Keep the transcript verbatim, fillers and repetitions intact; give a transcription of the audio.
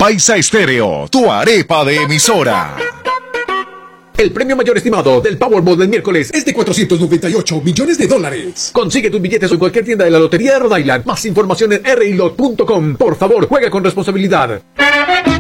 Paisa Estéreo, tu arepa de emisora. El premio mayor estimado del Powerball del miércoles es de cuatrocientos noventa y ocho millones de dólares. Consigue tus billetes en cualquier tienda de la Lotería de Rhode Island. Más información en r i lot punto com. Por favor, juega con responsabilidad.